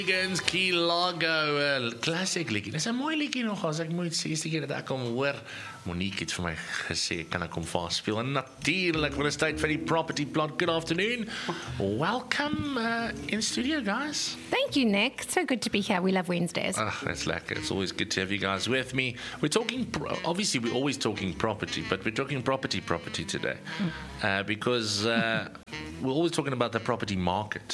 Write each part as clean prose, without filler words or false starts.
Higgins Key Largo, classic liedjie. Dis 'n mooi liedjie nog as ek moet sê, eerste keer dat ek hom hoor. Monique het vir my gesê kan ek hom vas speel. En natuurlik vir 'n tyd vir die Property Plot. Good afternoon. Welcome in studio, guys. Thank you, Nick. So good to be here. We love Wednesdays. That's lekker. It's always good to have you guys with me. We're talking, obviously we're always talking property, but we're talking property today. Because we're always talking about the property market.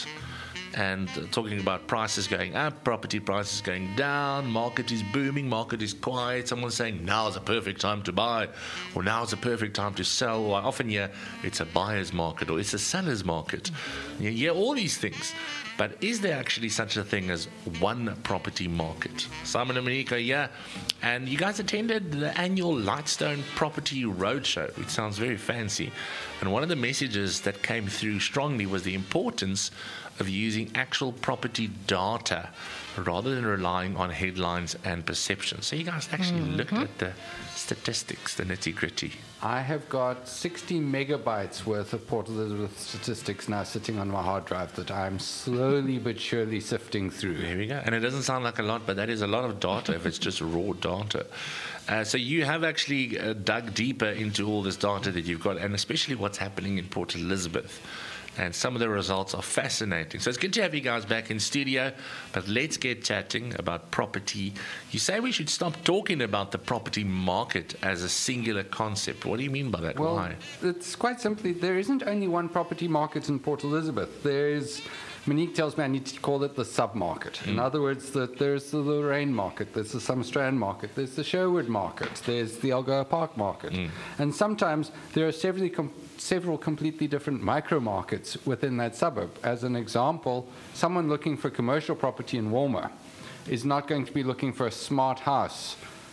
And talking about prices going up, property prices going down, market is booming, market is quiet. Someone's saying now's a perfect time to buy, or now's a perfect time to sell. Or I often hear it's a buyer's market or it's a seller's market. You hear all these things. But is there actually such a thing as one property market? Simon and Monique are here, and you guys attended the annual Lightstone Property Roadshow, which sounds very fancy. And one of the messages that came through strongly was the importance of using actual property data rather than relying on headlines and perceptions. So you guys actually looked at the statistics, the nitty-gritty. I have got 60 megabytes worth of Port Elizabeth statistics now sitting on my hard drive that I'm slowly but surely sifting through. There we go. And it doesn't sound like a lot, but that is a lot of data if it's just raw data. So you have actually dug deeper into all this data that you've got, and especially what's happening in Port Elizabeth. And some of the results are fascinating. So it's good to have you guys back in studio, but let's get chatting about property. You say we should stop talking about the property market as a singular concept. What do you mean by that? Well, Why? it's quite simply, there isn't only one property market in Port Elizabeth. Monique tells me I need to call it the sub-market. In other words, there's the Lorraine market, there's the Summerstrand market, there's the Sherwood market, there's the Algoa Park market. And sometimes there are several completely different micro markets within that suburb. As an example, someone looking for commercial property in Walmer is not going to be looking for a smart house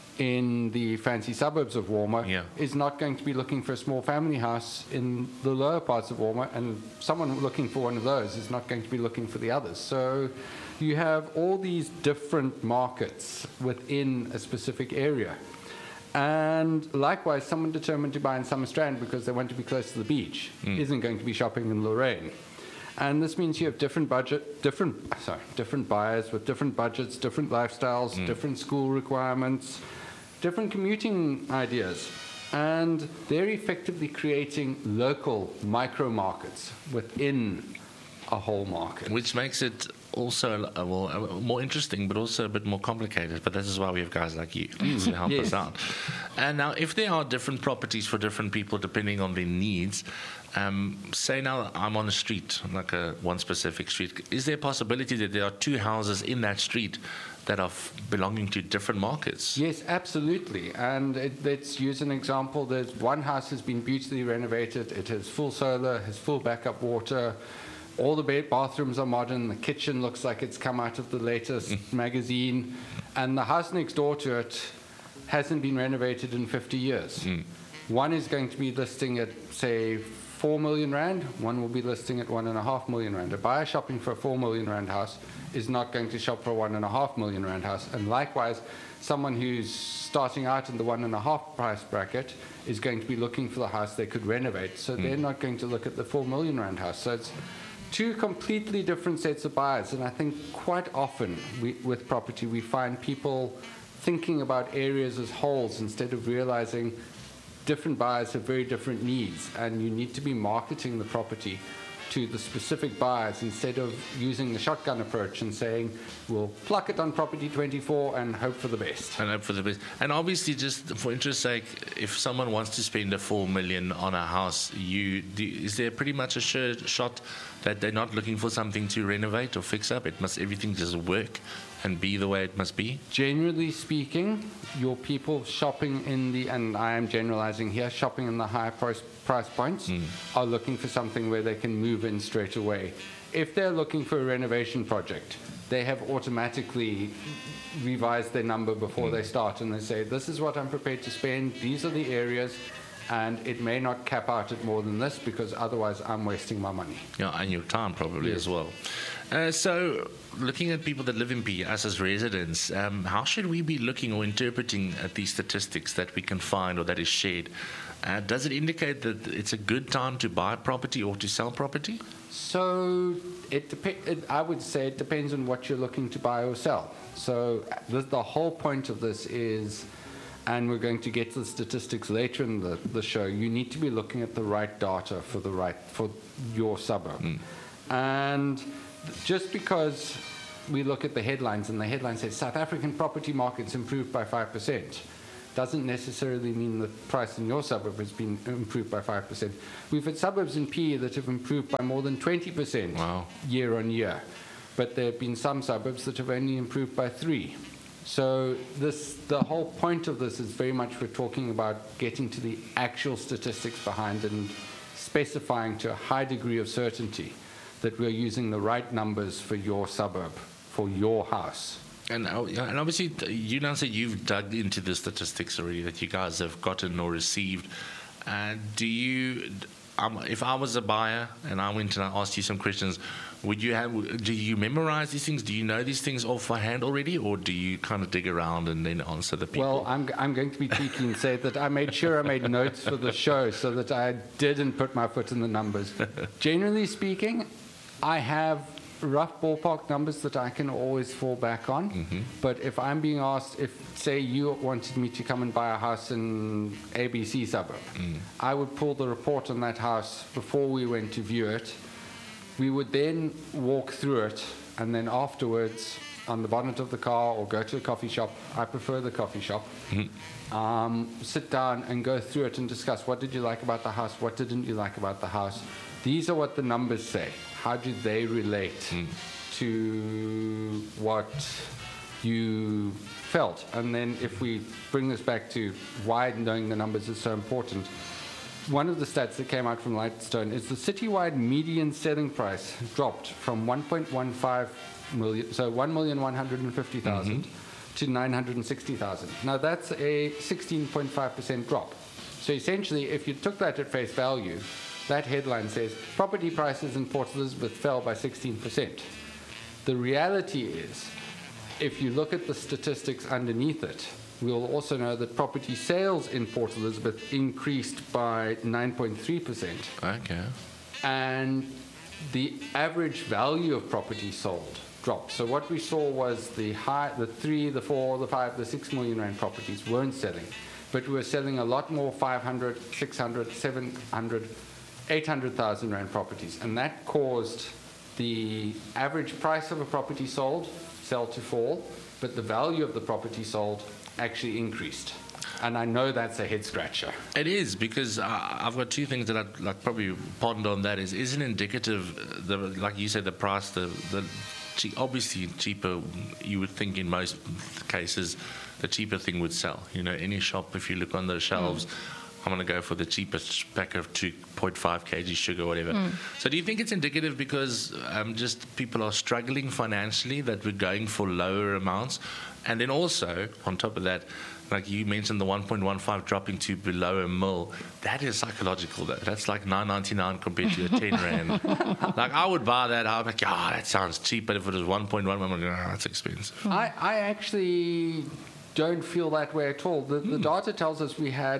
in the fancy suburbs of Walmer, is not going to be looking for a small family house in the lower parts of Walmer, and someone looking for one of those is not going to be looking for the others. So you have all these different markets within a specific area. And likewise, someone determined to buy in Summerstrand because they want to be close to the beach isn't going to be shopping in Lorraine. And this means you have different buyers with different budgets, different lifestyles, different school requirements, different commuting ideas. And they're effectively creating local micro markets within a whole market. Which makes it also more interesting, but also a bit more complicated. But this is why we have guys like you to help us out. And now, if there are different properties for different people depending on their needs, say now I'm on a street, like one specific street, is there a possibility that there are two houses in that street that are belonging to different markets? Yes, absolutely. And let's use an example. There's one house has been beautifully renovated. It has full solar, has full backup water. All the bathrooms are modern. The kitchen looks like it's come out of the latest magazine. And the house next door to it hasn't been renovated in 50 years. One is going to be listing at, say, 4 million rand. One will be listing at 1.5 million rand. A buyer shopping for a 4 million rand house is not going to shop for a 1.5 million rand house. And likewise, someone who's starting out in the 1.5 price bracket is going to be looking for the house they could renovate. So they're not going to look at the 4 million rand house. So it's two completely different sets of buyers. And I think quite often with property, we find people thinking about areas as wholes instead of realizing different buyers have very different needs, and you need to be marketing the property to the specific buyers instead of using the shotgun approach and saying, we'll pluck it on property 24 and hope for the best. And hope for the best. And obviously, just for interest's sake, if someone wants to spend a 4 million on a house, is there pretty much a sure shot that they're not looking for something to renovate or fix up? Everything just work and be the way it must be? Generally speaking, your people shopping and I am generalizing here, shopping in the higher price points are looking for something where they can move in straight away. If they're looking for a renovation project, they have automatically revised their number before they start, and they say, this is what I'm prepared to spend, these are the areas, and it may not cap out at more than this because otherwise I'm wasting my money. Yeah, and your time probably as well. So, looking at people that live in PE, us as residents, how should we be looking or interpreting at these statistics that we can find or that is shared? Does it indicate that it's a good time to buy property or to sell property? So I would say it depends on what you're looking to buy or sell. So the whole point of this is, and we're going to get to the statistics later in the show, you need to be looking at the right data for your suburb. And just because we look at the headlines and the headline says South African property market's improved by 5%, doesn't necessarily mean the price in your suburb has been improved by 5%. We've had suburbs in PE that have improved by more than 20% year on year. But there have been some suburbs that have only improved by 3%. So the whole point of this is very much we're talking about getting to the actual statistics behind and specifying to a high degree of certainty that we're using the right numbers for your suburb, for your house. And obviously, you now say you've dug into the statistics already that you guys have gotten or received. Do you, if I was a buyer and I went and I asked you some questions, do you memorize these things? Do you know these things off by hand already, or do you kind of dig around and then answer the people? Well, I'm going to be cheeky and say that I made sure I made notes for the show so that I didn't put my foot in the numbers. Generally speaking, I have rough ballpark numbers that I can always fall back on. But if I'm being asked, say you wanted me to come and buy a house in ABC suburb, I would pull the report on that house before we went to view it. We would then walk through it, and then afterwards, on the bonnet of the car or go to a coffee shop, I prefer the coffee shop, sit down and go through it and discuss what did you like about the house, what didn't you like about the house. These are what the numbers say. How do they relate to what you felt? And then if we bring this back to why knowing the numbers is so important, one of the stats that came out from Lightstone is the citywide median selling price dropped from 1.15 million, so 1,150,000 to 960,000. Now that's a 16.5% drop. So essentially, if you took that at face value, that headline says property prices in Port Elizabeth fell by 16%. The reality is, if you look at the statistics underneath it, we'll also know that property sales in Port Elizabeth increased by 9.3%. Okay. And the average value of property sold dropped. So what we saw was the 3, the 4, the 5, the 6 million rand properties weren't selling. But we were selling a lot more 500, 600, 700, 800,000 rand properties. And that caused the average price of a property sell to fall, but the value of the property sold actually increased. And I know that's a head scratcher. It is, because I've got two things that I'd like probably ponder on. That is it indicative, like you said, the price, obviously cheaper, you would think in most cases the cheaper thing would sell. You know, any shop, if you look on the shelves, I'm going to go for the cheapest pack of 2.5 kg sugar, whatever. So do you think it's indicative because just people are struggling financially that we're going for lower amounts? And then also, on top of that, like you mentioned, the 1.15 dropping to below a mil, that is psychological. That's like 9.99 compared to a 10 rand. Like I would buy that. I'd be like, that sounds cheap. But if it was 1.1, I'm like, that's expensive. I actually don't feel that way at all. The data tells us we had,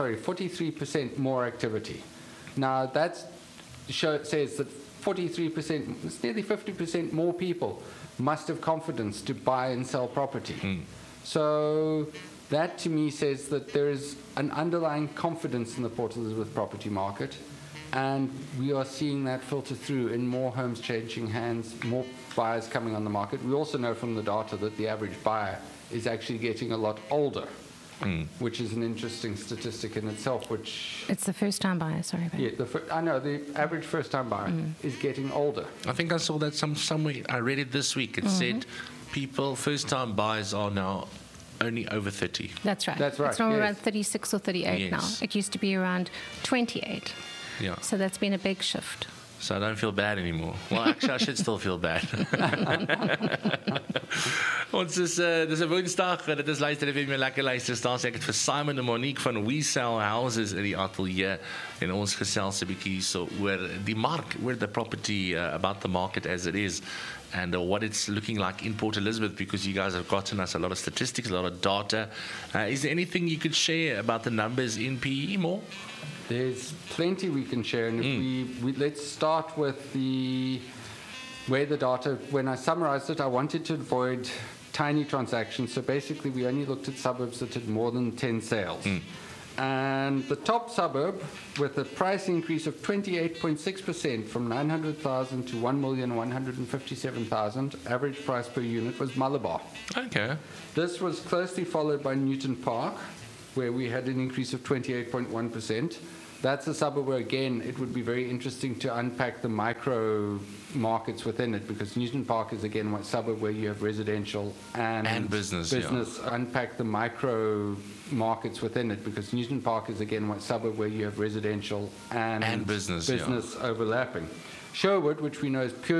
43% more activity. Now that says that 43%, it's nearly 50% more people must have confidence to buy and sell property. So that to me says that there is an underlying confidence in the Port Elizabeth property market, and we are seeing that filter through in more homes changing hands, more buyers coming on the market. We also know from the data that the average buyer is actually getting a lot older, which is an interesting statistic in itself. It's the first-time buyer, sorry. Yeah, I know the average first-time buyer is getting older. I think I saw that somewhere. I read it this week. It said first-time buyers are now only over 30. That's right. That's right. It's from around 36 or 38 Yes. now. It used to be around 28. Yeah. So that's been a big shift. So I don't feel bad anymore. Well, actually, I should still feel bad. Ons is dis 'n Woensdag en dit is luister effe meer lekker luisterstasie. Ek het vir Simon en Monique van We Sell Houses in die ateljee en ons gesels 'n bietjie so oor die mark, oor the property, about the market as it is. And what it's looking like in Port Elizabeth, because you guys have gotten us a lot of statistics, a lot of data. Is there anything you could share about the numbers in PE more? There's plenty we can share, and if we let's start with where the data. When I summarized it, I wanted to avoid tiny transactions, so basically we only looked at suburbs that had more than 10 sales. And the top suburb, with a price increase of 28.6% from 900,000 to 1,157,000, average price per unit, was Malabar. Okay. This was closely followed by Newton Park, where we had an increase of 28.1%. That's a suburb where, again, it would be very interesting to unpack the micro markets within it, because Newton Park is, again, one suburb where you have residential and business. Unpack the micro markets within it, because Newton Park is, again, one suburb where you have residential and business overlapping. Sherwood, which we know is pure